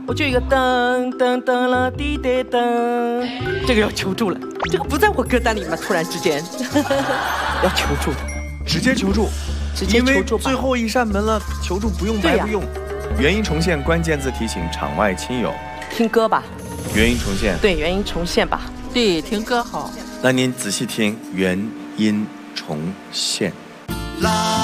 我就有一个噔噔噔了滴滴噔，这个要求助了，这个不在我歌单里面，突然之间要求助的， 直接求助， 直接求助吧。 最后一扇门了，求助不用白不用。原因重现，关键字提醒场外亲友。 听歌吧。 原因重现。 对，原因重现吧。 对，听歌好。 那您仔细听，原因重现。